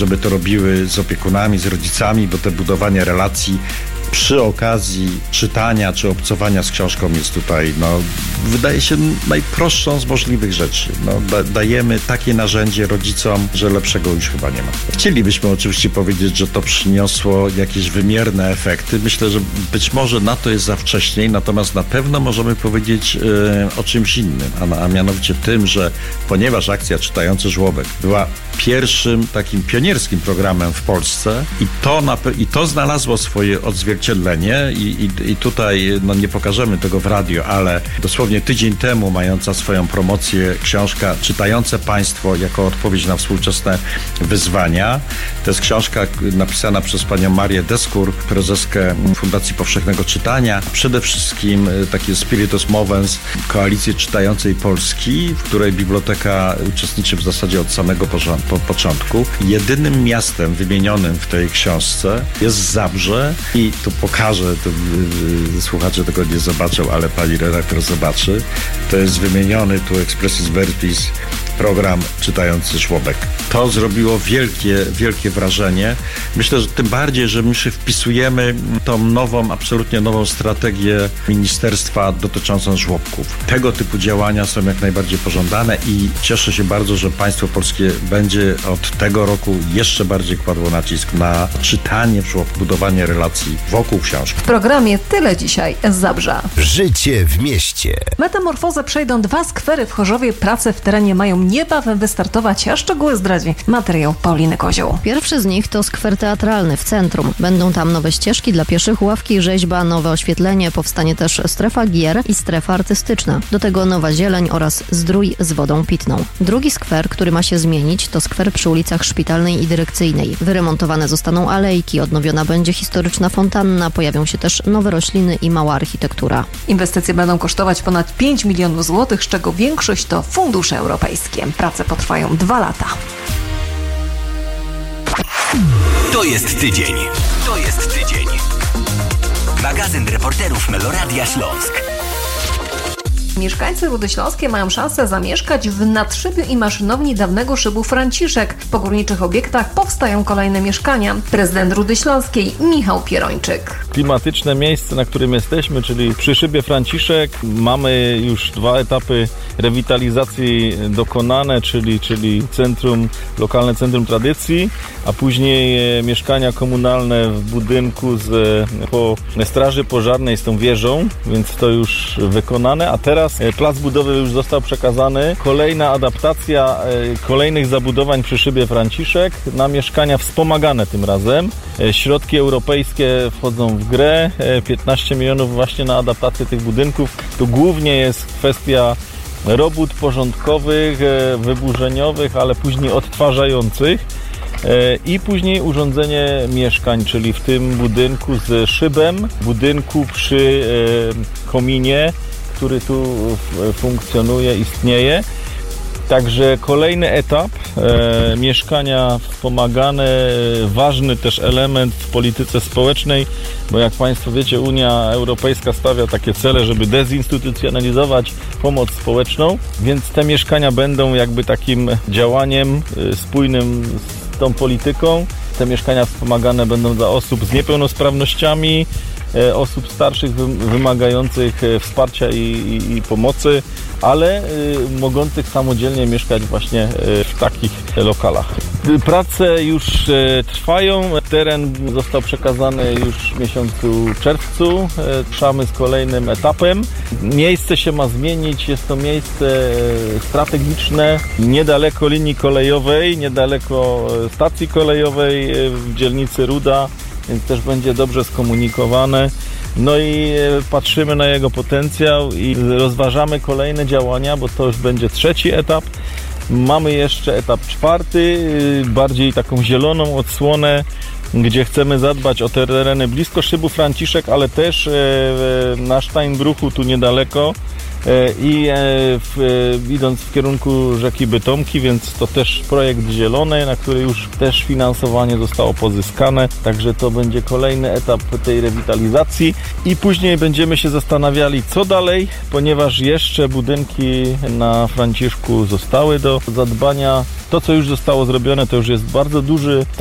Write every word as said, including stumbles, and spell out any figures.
żeby to robiły z opiekunami, z rodzicami, bo te budowanie relacji przy okazji czytania czy obcowania z książką jest tutaj, no, wydaje się najprostszą z możliwych rzeczy. No, da, dajemy takie narzędzie rodzicom, że lepszego już chyba nie ma. Chcielibyśmy oczywiście powiedzieć, że to przyniosło jakieś wymierne efekty. Myślę, że być może na to jest za wcześnie, natomiast na pewno możemy powiedzieć e, o czymś innym, a, a mianowicie tym, że ponieważ akcja Czytający Żłobek była pierwszym takim pionierskim programem w Polsce i to, na, i to znalazło swoje odzwierciedlenie I, i, i tutaj no, nie pokażemy tego w radio, ale dosłownie tydzień temu mająca swoją promocję książka Czytające Państwo jako odpowiedź na współczesne wyzwania. To jest książka napisana przez panią Marię Deskur, prezeskę Fundacji Powszechnego Czytania. Przede wszystkim takie Spiritus Movens Koalicji Czytającej Polski, w której biblioteka uczestniczy w zasadzie od samego porząd- po początku. Jedynym miastem wymienionym w tej książce jest Zabrze i tu pokażę, to yy, słuchacze tego nie zobaczą, ale pani redaktor zobaczy. To jest wymieniony tu expressis verbis program Czytający Żłobek. To zrobiło wielkie, wielkie wrażenie. Myślę, że tym bardziej, że my się wpisujemy tą nową, absolutnie nową strategię ministerstwa dotyczącą żłobków. Tego typu działania są jak najbardziej pożądane i cieszę się bardzo, że państwo polskie będzie od tego roku jeszcze bardziej kładło nacisk na czytanie w żłobku, budowanie relacji wokół książki. W programie tyle dzisiaj z Zabrza. Życie w mieście. Metamorfozę przejdą dwa skwery w Chorzowie. Prace w terenie mają niebawem wystartować, a szczegóły zdradzi materiał Pauliny Kozioł. Pierwszy z nich to skwer teatralny w centrum. Będą tam nowe ścieżki dla pieszych, ławki, rzeźba, nowe oświetlenie, powstanie też strefa gier i strefa artystyczna. Do tego nowa zieleń oraz zdrój z wodą pitną. Drugi skwer, który ma się zmienić, to skwer przy ulicach Szpitalnej i Dyrekcyjnej. Wyremontowane zostaną alejki, odnowiona będzie historyczna fontanna, pojawią się też nowe rośliny i mała architektura. Inwestycje będą kosztować ponad pięć milionów złotych, z czego większość to fundusze europejskie. Prace potrwają dwa lata. To jest tydzień. To jest tydzień. Magazyn reporterów Meloradia Śląsk. Mieszkańcy Rudy Śląskiej mają szansę zamieszkać w nadszybiu i maszynowni dawnego szybu Franciszek. W pogórniczych obiektach powstają kolejne mieszkania. Prezydent Rudy Śląskiej Michał Pierończyk. Klimatyczne miejsce, na którym jesteśmy, czyli przy szybie Franciszek. Mamy już dwa etapy rewitalizacji dokonane, czyli, czyli centrum, lokalne centrum tradycji, a później mieszkania komunalne w budynku z, po straży pożarnej z tą wieżą, więc to już wykonane, a teraz plac budowy już został przekazany. Kolejna adaptacja kolejnych zabudowań przy szybie Franciszek na mieszkania wspomagane tym razem. Środki europejskie wchodzą w grę, piętnaście milionów właśnie na adaptację tych budynków. To głównie jest kwestia robót porządkowych, wyburzeniowych, ale później odtwarzających i później urządzenie mieszkań, czyli w tym budynku z szybem, budynku przy kominie, który tu funkcjonuje, istnieje. Także kolejny etap, e, mieszkania wspomagane, ważny też element w polityce społecznej, bo jak Państwo wiecie, Unia Europejska stawia takie cele, żeby dezinstytucjonalizować pomoc społeczną, więc te mieszkania będą jakby takim działaniem e, spójnym z tą polityką. Te mieszkania wspomagane będą dla osób z niepełnosprawnościami, e, osób starszych wymagających wsparcia i, i, i pomocy, ale y, mogących samodzielnie mieszkać właśnie y, w takich lokalach. Prace już y, trwają, teren został przekazany już w miesiącu czerwcu, y, ruszamy z kolejnym etapem. Miejsce się ma zmienić, jest to miejsce y, strategiczne, niedaleko linii kolejowej, niedaleko stacji kolejowej y, w dzielnicy Ruda, więc też będzie dobrze skomunikowane. No i patrzymy na jego potencjał i rozważamy kolejne działania, bo to już będzie trzeci etap. Mamy jeszcze etap czwarty, bardziej taką zieloną odsłonę, gdzie chcemy zadbać o te tereny blisko szybu Franciszek, ale też na Steinbruchu, tu niedaleko, i w, idąc w kierunku rzeki Bytomki, więc to też projekt zielony, na który już też finansowanie zostało pozyskane, także to będzie kolejny etap tej rewitalizacji i później będziemy się zastanawiali, co dalej, ponieważ jeszcze budynki na Franciszku zostały do zadbania. To, co już zostało zrobione, to już jest bardzo duży